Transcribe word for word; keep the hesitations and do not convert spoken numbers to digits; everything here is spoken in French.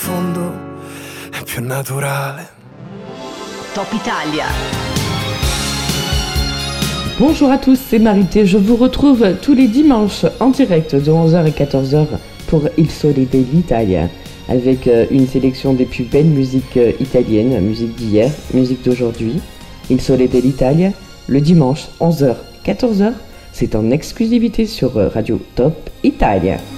fondo è più naturale. Top Italia. Bonjour à tous, c'est Marité. Je vous retrouve tous les dimanches en direct de onze heures à quatorze heures pour Il Sole dell'Italia, avec une sélection des plus belles musiques italiennes, musique d'hier, musique d'aujourd'hui. Il Sole dell'Italia, le dimanche onze heures à quatorze heures, c'est en exclusivité sur Radio Top Italia.